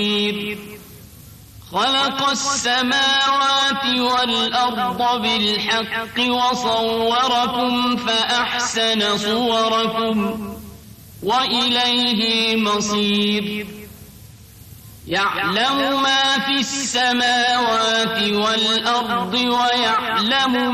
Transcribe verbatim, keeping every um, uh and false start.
خلق السماوات والأرض بالحق وصوركم فأحسن صوركم وإليه مصير يعلم ما في السماوات والأرض ويعلم